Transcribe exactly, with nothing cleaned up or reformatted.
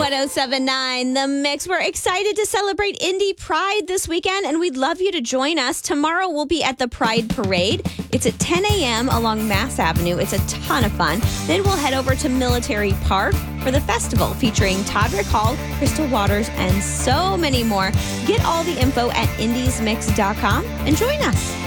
oh seven point nine The Mix. We're excited to celebrate Indy Pride this weekend, and we'd love you to join us. Tomorrow we'll be at the Pride Parade. It's at ten a.m. along Mass Avenue. It's a ton of fun. Then we'll head over to Military Park for the festival featuring Todrick Hall, Crystal Waters, and so many more. Get all the info at indies mix dot com and join us.